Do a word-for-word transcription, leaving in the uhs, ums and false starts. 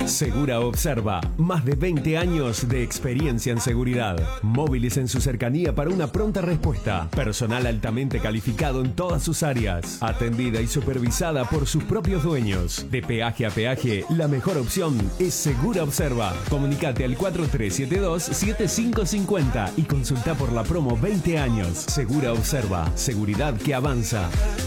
Segura Observa, más de veinte años de experiencia en seguridad. Móviles en su cercanía para una pronta respuesta. Personal altamente calificado en todas sus áreas. Atendida y supervisada por sus propios dueños. De peaje a peaje, la mejor opción es Segura Observa. Comunicate al cuatro tres siete dos, siete cinco cinco cero y consulta por la promo veinte años. Segura Observa, seguridad que avanza.